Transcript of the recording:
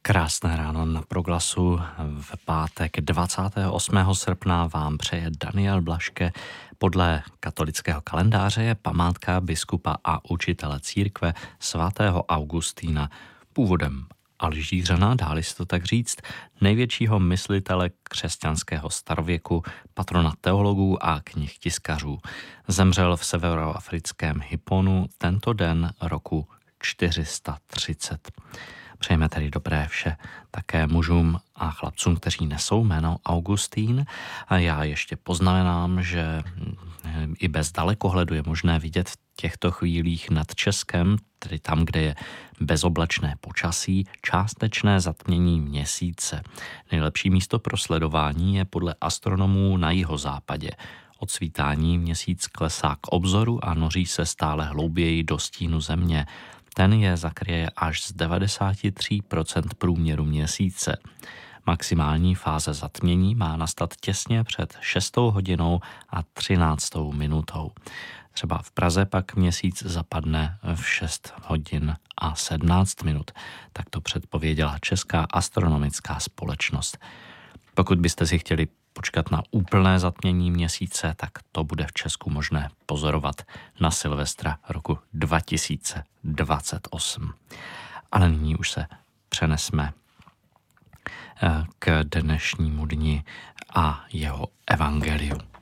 Krásné ráno na Proglasu. V pátek 28. srpna vám přeje Daniel Blaške. Podle katolického kalendáře je památka biskupa a učitele církve svatého Augustína, původem Alžířana, dá-li se to tak říct, největšího myslitele křesťanského starověku, patrona teologů a knihtiskařů. Zemřel v severoafrickém Hipponu tento den roku 430. Přejeme tedy dobré vše také mužům a chlapcům, kteří nesou jméno Augustín. A já ještě poznamenám, že i bez dalekohledu je možné vidět v těchto chvílích nad Českem, tedy tam, kde je bezoblačné počasí, částečné zatmění měsíce. Nejlepší místo pro sledování je podle astronomů na jihozápadě. Od svítání měsíc klesá k obzoru a noří se stále hlouběji do stínu země. Ten je zakryje až z 93% průměru měsíce. Maximální fáze zatmění má nastat těsně před 6 hodinou a 13 minutou. Třeba v Praze pak měsíc zapadne v 6 hodin a 17 minut. Tak to předpověděla Česká astronomická společnost. Pokud byste si chtěli počkat na úplné zatmění měsíce, tak to bude v Česku možné pozorovat na Silvestra roku 2028. Ale nyní už se přenesme k dnešnímu dni a jeho evangeliu.